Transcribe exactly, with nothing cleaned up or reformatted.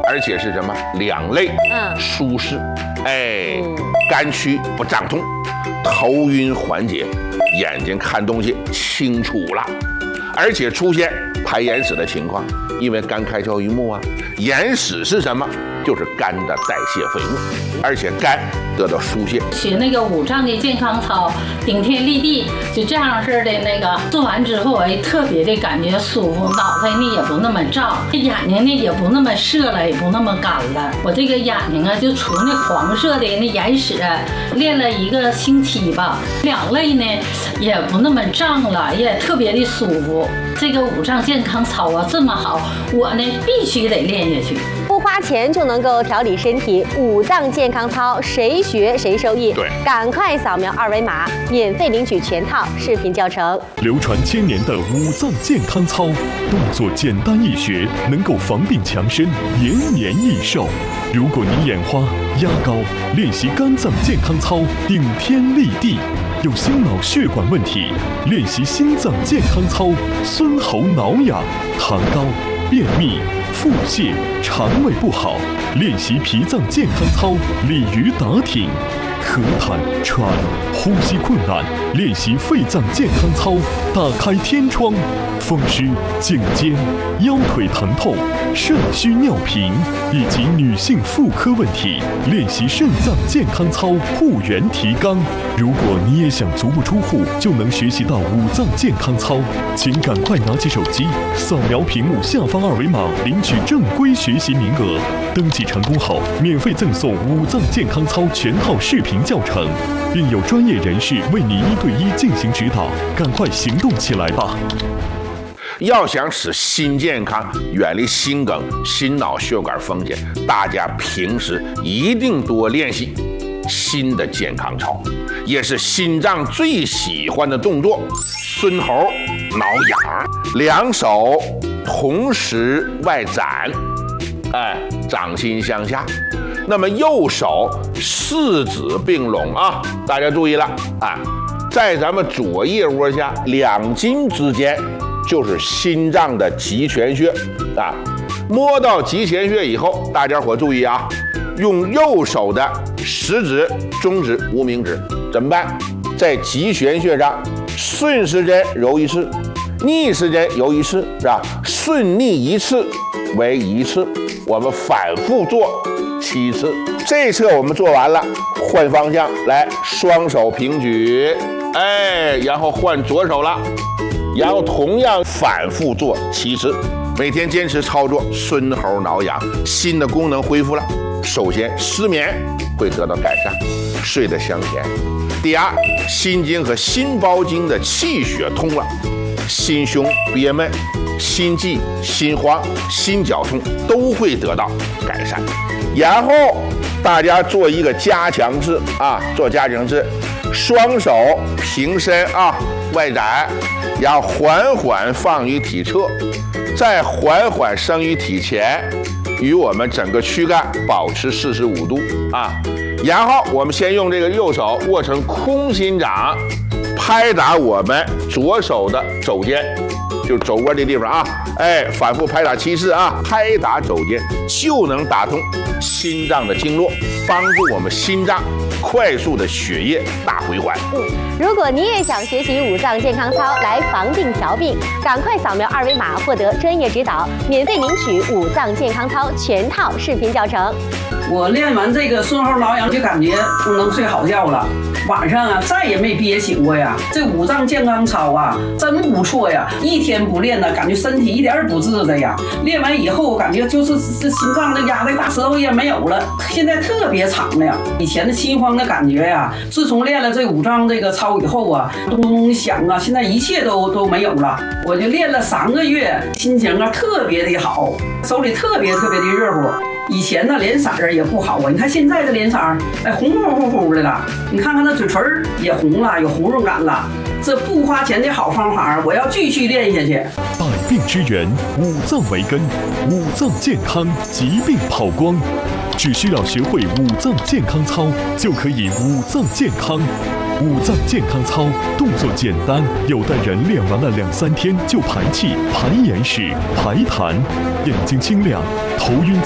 而且是什么两肋，嗯，舒适，哎，肝区不胀痛，头晕缓解，眼睛看东西清楚了，而且出现排眼屎的情况，因为肝开窍于目啊，眼屎是什么？就是肝的代谢废物，而且肝得到疏泄。 学那个五脏的健康操，顶天立地，就这样式的那个做完之后，哎，特别的感觉舒服，脑袋呢也不那么胀，眼睛呢也不那么涩了，也不那么干了。我这个眼睛啊，就除那黄色的那眼屎，练了一个星期吧，两肋呢也不那么胀了，也特别的舒服。这个五脏健康操啊这么好，我呢必须得练下去。 不花钱就能够调理身体，五脏健康操谁学谁受益。 对， 赶快扫描二维码，免费领取全套视频教程。 流传千年的五脏健康操，动作简单易学，能够防病强身，延年益寿。如果你眼花、压高，练习肝脏健康操，顶天立地。有心脑血管问题，练习心脏健康操，孙喉挠痒、痰高、便秘、腹泻、肠胃不好，练习脾脏健康操，鲤鱼打挺。咳痰、喘、呼吸困难，练习肺脏健康操，打开天窗。风湿、颈肩、腰腿疼痛、肾虚尿频以及女性妇科问题，练习肾脏健康操，护元提肛。如果你也想足不出户就能学习到五脏健康操，请赶快拿起手机，扫描屏幕下方二维码，领取正规学习名额。登记成功后，免费赠送五脏健康操全套视频教程，并有专业人士为你一对一进行指导。赶快行动起来吧！ 要想使心健康，远离心梗、心脑血管风险，大家平时一定多练习心的健康操，也是心脏最喜欢的动作。孙喉挠痒，两手同时外展，哎，掌心向下。那么右手四指并拢啊，大家注意了啊，在咱们左腋窝下两筋之间就是心脏的极泉穴啊。摸到极泉穴以后，大家伙注意啊，用右手的食指、中指、无名指怎么办？在极泉穴上顺时针揉一次，逆时针揉一次，是吧？顺逆一次为一次，我们反复做七次。这一侧我们做完了，换方向来，双手平举，哎，然后换左手了，然后同样反复做七次。每天坚持操作，孙喉挠痒，心的功能恢复了。首先，失眠会得到改善，睡得香甜。第二，心经和心包经的气血通了，心胸憋闷、心悸、心慌、心绞痛都会得到改善。然后大家做一个加强式啊，做加强式，双手平伸啊，外展，然后缓缓放于体侧，再缓缓升于体前，与我们整个躯干保持四十五度啊。然后我们先用这个右手握成空心掌，拍打我们左手的肘尖，就是肘窝这地方啊，哎，反复拍打七次啊，拍打肘尖就能打通心脏的经络，帮助我们心脏快速的血液大回环。 嗯，如果你也想学习五脏健康操来防病调病，赶快扫描二维码获得专业指导，免费领取五脏健康操全套视频教程。 我练完这个孙喉挠痒就感觉不能睡好觉了，晚上啊再也没憋醒过呀。这五脏健康操啊真不错呀，一天不练呢，感觉身体一点儿不自在呀。练完以后感觉就是这心脏这压的大舌头也没有了，现在特别长了呀。以前的心慌的感觉呀，自从练了这五脏这个操以后啊，咚咚咚响啊，现在一切都都没有了。我就练了三个月，心情啊特别的好，手里特别特别的热乎。以前呢脸色儿也不好啊，你看现在这脸色儿，哎红乎乎乎的了。你看看那嘴唇也红了，有红润感了。这不花钱的好方法，我要继续练下去。 百病之源，五脏为根，五脏健康，疾病跑光。只需要学会五脏健康操，就可以五脏健康。五脏健康操动作简单，有的人练完了两三天就排气、排眼屎、排痰，眼睛清亮，头晕。